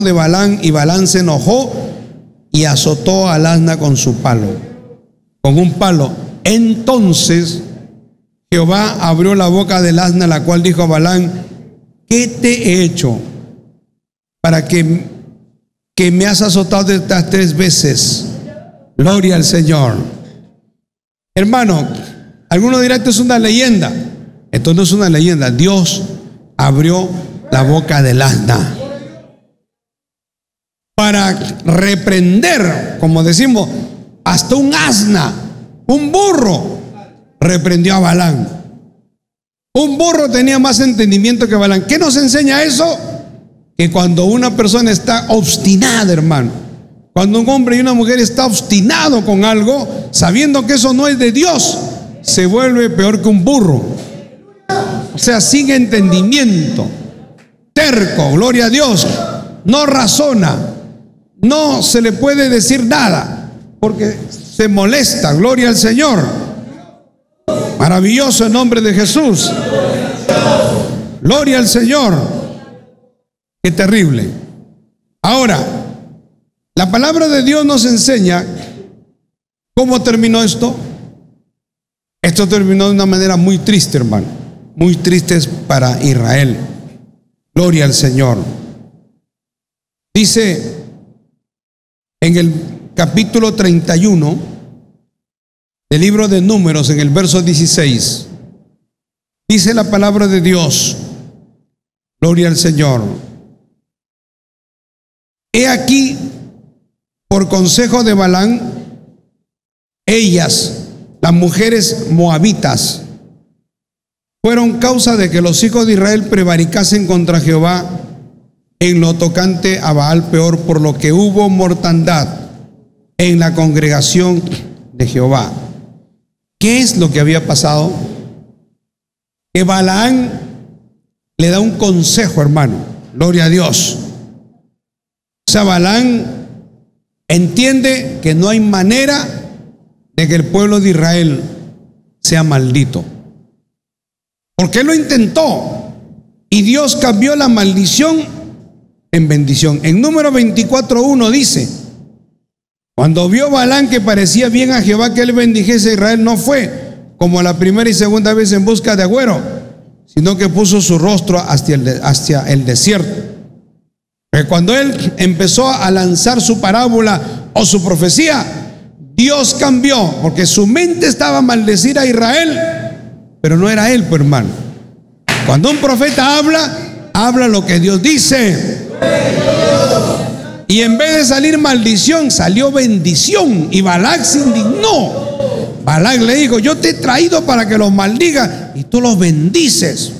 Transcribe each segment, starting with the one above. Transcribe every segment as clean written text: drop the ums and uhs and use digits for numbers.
de Balaam, y Balaam se enojó y azotó al asna con su palo, con un palo. Entonces Jehová abrió la boca del asna, la cual dijo a Balaam: ¿qué te he hecho para que me has azotado estas 3 veces? Gloria al Señor. Hermano, algunos dirán: esto es una leyenda. Esto no es una leyenda. Dios abrió la boca del asna para reprender, como decimos, hasta un asna, un burro, reprendió a Balaam. Un burro tenía más entendimiento que Balaam. ¿Qué nos enseña eso? Que cuando una persona está obstinada, hermano, cuando un hombre y una mujer está obstinado con algo, sabiendo que eso no es de Dios, se vuelve peor que un burro. O sea, sin entendimiento, terco, gloria a Dios, no razona, no se le puede decir nada, porque se molesta. Gloria al Señor. Maravilloso el nombre de Jesús. Gloria al Señor. Qué terrible. Ahora, la palabra de Dios nos enseña cómo terminó esto. Esto terminó de una manera muy triste, hermano. Muy triste para Israel. Gloria al Señor. Dice en el capítulo 31 del libro de Números, en el verso 16, dice la palabra de Dios: gloria al Señor. He aquí, por consejo de Balaam, ellas, las mujeres moabitas, fueron causa de que los hijos de Israel prevaricasen contra Jehová en lo tocante a Baal peor, por lo que hubo mortandad en la congregación de Jehová. ¿Qué es lo que había pasado? Que Balaam le da un consejo, hermano. Gloria a Dios. O sea, Balaam entiende que no hay manera de que el pueblo de Israel sea maldito, porque él lo intentó y Dios cambió la maldición en bendición. En Número 24:1 dice: cuando vio Balaam que parecía bien a Jehová que él bendijese a Israel, no fue como la primera y segunda vez en busca de agüero, sino que puso su rostro hacia el desierto. Pero cuando él empezó a lanzar su parábola o su profecía, Dios cambió, porque su mente estaba a maldecir a Israel, pero no era él, pues, hermano. Cuando un profeta habla lo que Dios dice. Y en vez de salir maldición, salió bendición. Y Balac se indignó. Balac le dijo: yo te he traído para que los maldigas y tú los bendices.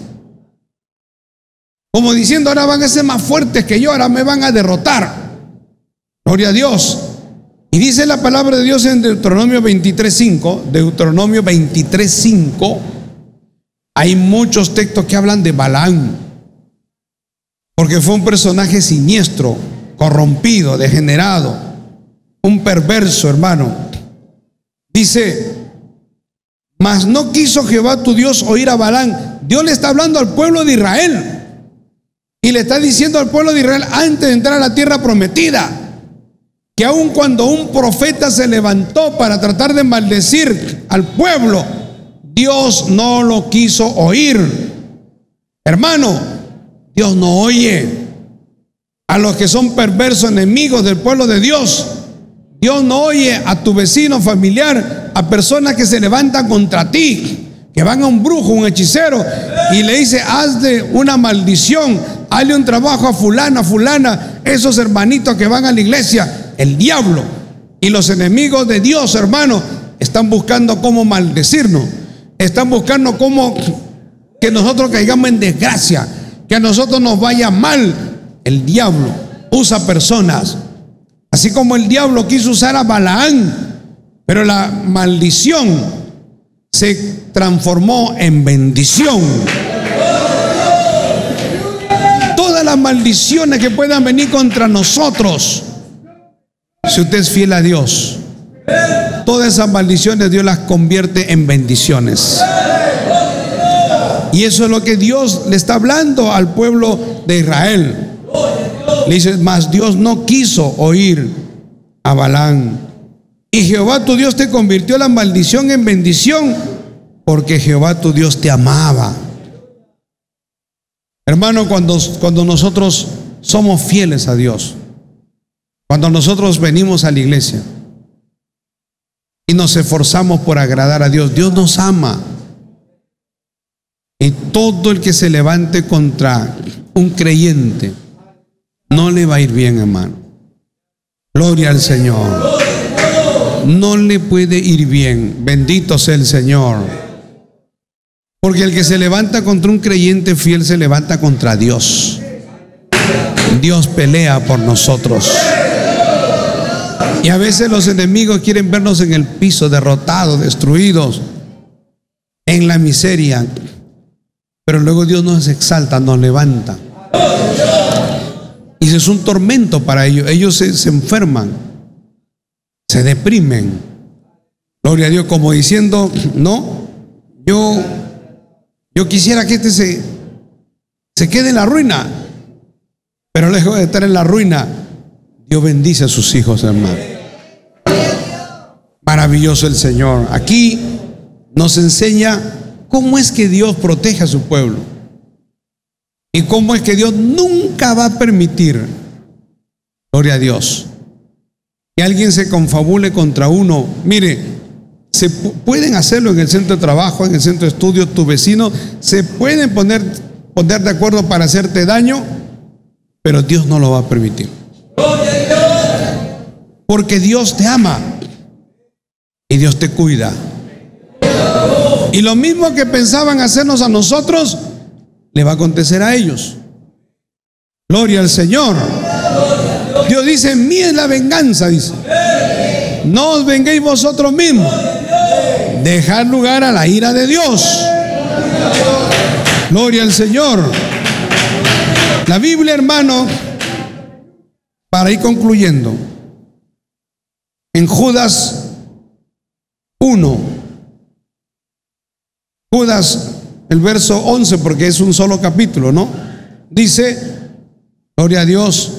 Como diciendo: ahora van a ser más fuertes que yo, ahora me van a derrotar. Gloria a Dios. Y dice la palabra de Dios en Deuteronomio 23:5. Deuteronomio 23:5. Hay muchos textos que hablan de Balaam, porque fue un personaje siniestro, corrompido, degenerado, un perverso, hermano. Dice: mas no quiso Jehová tu Dios oír a Balaam. Dios le está hablando al pueblo de Israel y le está diciendo al pueblo de Israel, antes de entrar a la tierra prometida, que aun cuando un profeta se levantó para tratar de maldecir al pueblo, Dios no lo quiso oír. Hermano, Dios no oye a los que son perversos, enemigos del pueblo de Dios. Dios no oye a tu vecino, familiar, a personas que se levantan contra ti, que van a un brujo, un hechicero, y le dice: hazle una maldición, hazle un trabajo a fulana, esos hermanitos que van a la iglesia. El diablo y los enemigos de Dios, hermano, están buscando cómo maldecirnos, están buscando cómo que nosotros caigamos en desgracia, que a nosotros nos vaya mal. El diablo usa personas, así como el diablo quiso usar a Balaam, pero la maldición se transformó en bendición. Todas las maldiciones que puedan venir contra nosotros, si usted es fiel a Dios, todas esas maldiciones Dios las convierte en bendiciones. Y eso es lo que Dios le está hablando al pueblo de Israel. Le dice, mas Dios no quiso oír a Balaam. Y Jehová tu Dios te convirtió la maldición en bendición, porque Jehová tu Dios te amaba. Hermano, cuando nosotros somos fieles a Dios, cuando nosotros venimos a la iglesia y nos esforzamos por agradar a Dios, Dios nos ama. Y todo el que se levante contra un creyente no le va a ir bien, hermano. Gloria al Señor. No le puede ir bien. Bendito sea el Señor. Porque el que se levanta contra un creyente fiel se levanta contra Dios. Dios pelea por nosotros. Y a veces los enemigos quieren vernos en el piso, derrotados, destruidos, en la miseria. Pero luego Dios nos exalta, nos levanta. Y es un tormento para ellos. Ellos se enferman, se deprimen. Gloria a Dios, como diciendo, no, yo quisiera que este se quede en la ruina. Pero lejos de estar en la ruina, Dios bendice a sus hijos, hermano. Maravilloso el Señor. Aquí nos enseña cómo es que Dios protege a su pueblo. Y cómo es que Dios nunca va a permitir, gloria a Dios, que alguien se confabule contra uno. Mire, se pueden hacerlo en el centro de trabajo, en el centro de estudio, tu vecino, se pueden poner de acuerdo para hacerte daño, pero Dios no lo va a permitir. Porque Dios te ama y Dios te cuida. Y lo mismo que pensaban hacernos a nosotros, le va a acontecer a ellos. Gloria al Señor. Dios dice, mía es la venganza, dice. No os venguéis vosotros mismos. Dejad lugar a la ira de Dios. Gloria al Señor. La Biblia, hermano, para ir concluyendo, en Judas 1, Judas, el verso 11, porque es un solo capítulo, ¿no? Dice, gloria a Dios,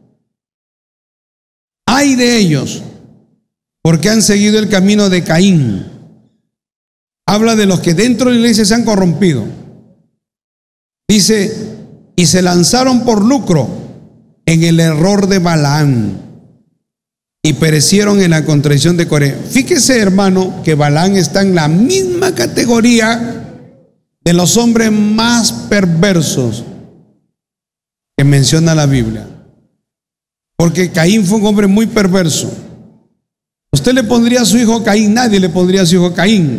ay de ellos, porque han seguido el camino de Caín. Habla de los que dentro de la iglesia se han corrompido. Dice, y se lanzaron por lucro en el error de Balaam y perecieron en la contradicción de Coré. Fíjese, hermano, que Balaam está en la misma categoría de los hombres más perversos que menciona la Biblia. Porque Caín fue un hombre muy perverso. Usted le pondría a su hijo Caín, nadie le pondría a su hijo Caín.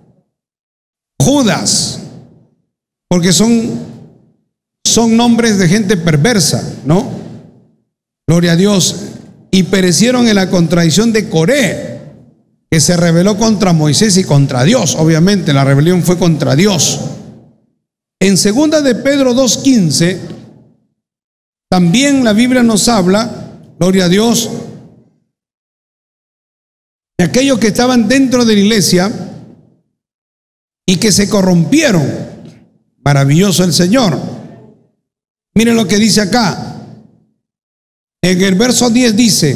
Judas, porque son nombres de gente perversa, ¿no? Gloria a Dios. Y perecieron en la contradicción de Coré, que se rebeló contra Moisés y contra Dios. Obviamente la rebelión fue contra Dios. En 2 de Pedro 2:15 también la Biblia nos habla, gloria a Dios, de aquellos que estaban dentro de la iglesia y que se corrompieron. Maravilloso el Señor. Miren lo que dice acá. En el verso 10 dice,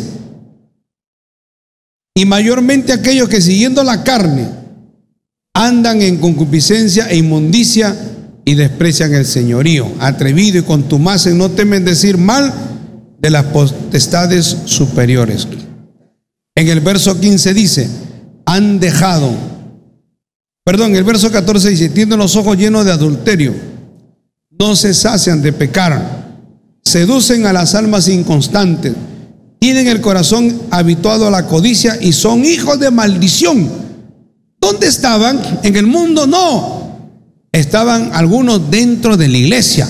y mayormente aquellos que siguiendo la carne andan en concupiscencia e inmundicia y desprecian el señorío. Atrevido y contumaces, no temen decir mal de las potestades superiores. En el verso 15 dice, han dejado, el verso 14 dice, tienen los ojos llenos de adulterio, no se sacian de pecar, seducen a las almas inconstantes, tienen el corazón habituado a la codicia y son hijos de maldición. ¿Dónde estaban? ¿En el mundo? No. Estaban algunos dentro de la iglesia.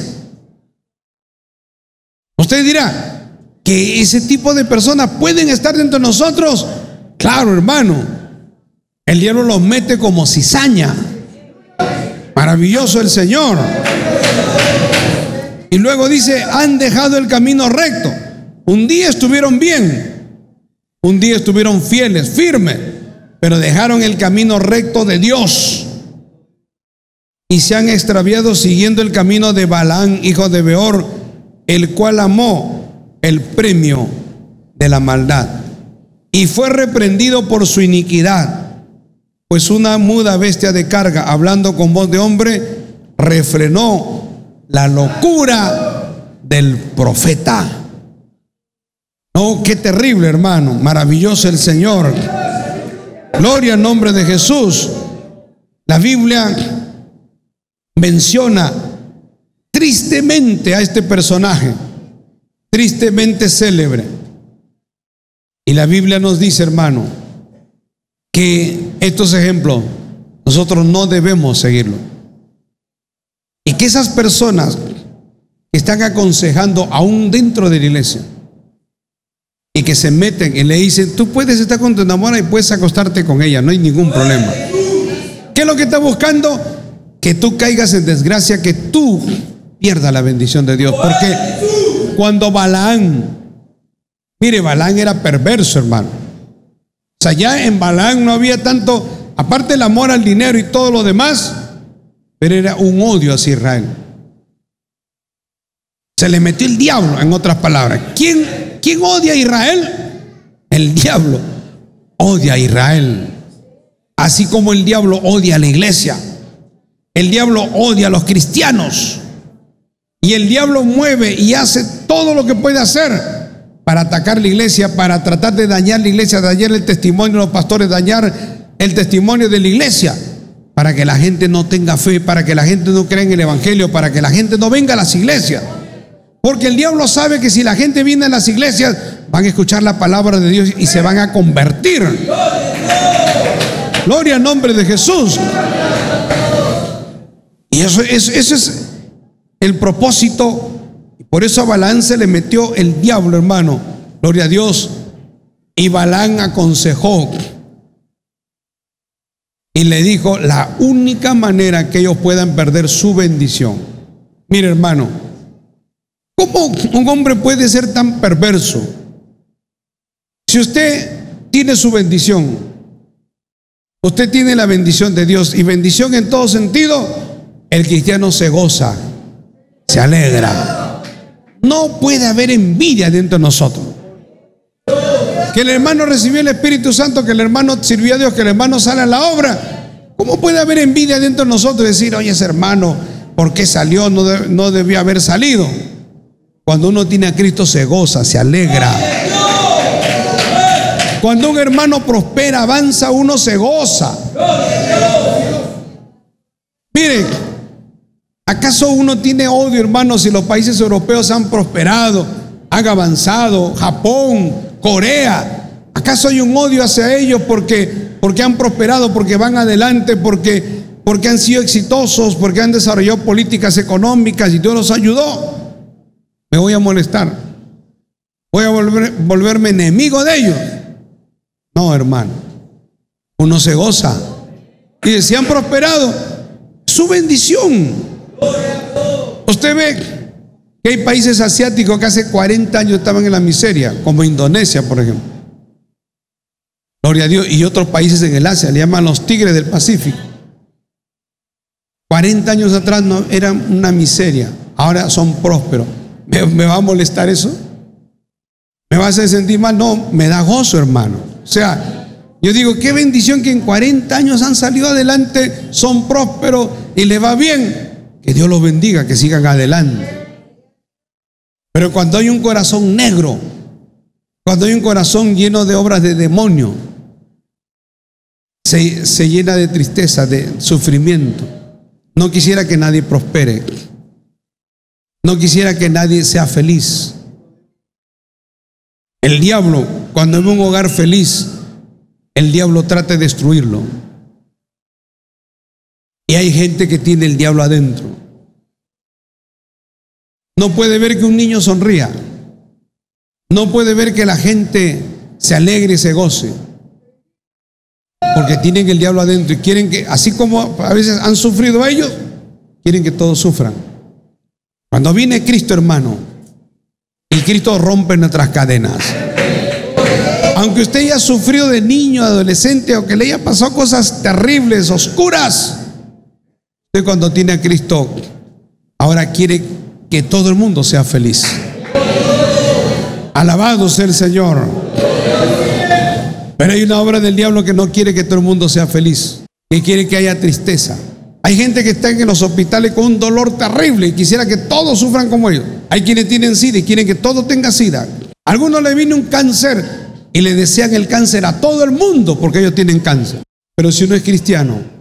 Usted dirá que ese tipo de personas pueden estar dentro de nosotros. Claro, hermano. El diablo los mete como cizaña. Maravilloso el Señor. Y luego dice, han dejado el camino recto. Un día estuvieron bien, un día estuvieron fieles, firmes, pero dejaron el camino recto de Dios y se han extraviado siguiendo el camino de Balaam, hijo de Beor, el cual amó el premio de la maldad. Y fue reprendido por su iniquidad, pues una muda bestia de carga, hablando con voz de hombre, refrenó la locura del profeta. No, qué terrible, hermano. Maravilloso el Señor. Gloria al nombre de Jesús. La Biblia menciona tristemente a este personaje, tristemente célebre. Y la Biblia nos dice, hermano, que estos ejemplos nosotros no debemos seguirlos. Y que esas personas que están aconsejando aún dentro de la iglesia y que se meten y le dicen, tú puedes estar con tu enamorada y puedes acostarte con ella, no hay ningún problema. ¿Qué es lo que está buscando? Que tú caigas en desgracia, que tú pierdas la bendición de Dios. Porque cuando Balaam, mire, Balaam era perverso, hermano. O sea, ya en Balaam no había tanto, aparte del amor al dinero y todo lo demás, pero era un odio hacia Israel. Se le metió el diablo, en otras palabras. ¿Quién odia a Israel? El diablo odia a Israel. Así como el diablo odia a la iglesia. El diablo odia a los cristianos. Y el diablo mueve y hace todo lo que puede hacer para atacar la iglesia, para tratar de dañar la iglesia, dañar el testimonio de los pastores, dañar el testimonio de la iglesia, para que la gente no tenga fe, para que la gente no crea en el evangelio, para que la gente no venga a las iglesias. Porque el diablo sabe que si la gente viene a las iglesias, van a escuchar la palabra de Dios y se van a convertir. Gloria al nombre de Jesús. Y eso es el propósito. Y por eso a Balaam se le metió el diablo, hermano. Gloria a Dios. Y Balaam aconsejó y le dijo la única manera que ellos puedan perder su bendición. Mire, hermano, ¿cómo un hombre puede ser tan perverso? Si usted tiene su bendición, usted tiene la bendición de Dios, y bendición en todo sentido, el cristiano se goza, se alegra. No puede haber envidia dentro de nosotros. Que el hermano recibió el Espíritu Santo, que el hermano sirvió a Dios, que el hermano sale a la obra. ¿Cómo puede haber envidia dentro de nosotros y decir, oye, ese hermano, ¿por qué salió? No debió haber salido. Cuando uno tiene a Cristo se goza, se alegra. Cuando un hermano prospera, avanza, uno se goza. Mire, ¿acaso uno tiene odio, hermano, si los países europeos han prosperado, han avanzado? Japón, Corea, ¿acaso hay un odio hacia ellos porque han prosperado, porque van adelante, porque han sido exitosos, porque han desarrollado políticas económicas y Dios los ayudó? Me voy a molestar, voy a volverme enemigo de ellos. No, hermano, uno se goza. Y si han prosperado, su bendición. Usted ve que hay países asiáticos que hace 40 años estaban en la miseria, como Indonesia, por ejemplo. Gloria a Dios. Y otros países en el Asia, le llaman los tigres del Pacífico. 40 años atrás no, eran una miseria, ahora son prósperos. ¿Me va a molestar eso? ¿Me va a hacer sentir mal? No, me da gozo, hermano. O sea, yo digo, qué bendición que en 40 años han salido adelante, son prósperos y les va bien. Que Dios los bendiga, que sigan adelante. Pero cuando hay un corazón negro, cuando hay un corazón lleno de obras de demonio, se llena de tristeza, de sufrimiento. No quisiera que nadie prospere. No quisiera que nadie sea feliz. El diablo, cuando ve un hogar feliz, el diablo trata de destruirlo. Y hay gente que tiene el diablo adentro. No puede ver que un niño sonría. No puede ver que la gente se alegre y se goce. Porque tienen el diablo adentro y quieren que, así como a veces han sufrido ellos, quieren que todos sufran. Cuando viene Cristo, hermano, el Cristo rompe nuestras cadenas. Aunque usted haya sufrido de niño, adolescente, o que le haya pasado cosas terribles, oscuras, usted cuando tiene a Cristo, ahora quiere que todo el mundo sea feliz. Alabado sea el Señor. Pero hay una obra del diablo que no quiere que todo el mundo sea feliz, que quiere que haya tristeza. Hay gente que está en los hospitales con un dolor terrible y quisiera que todos sufran como ellos. Hay quienes tienen SIDA y quieren que todo tenga SIDA. A algunos le viene un cáncer y le desean el cáncer a todo el mundo porque ellos tienen cáncer. Pero si uno es cristiano,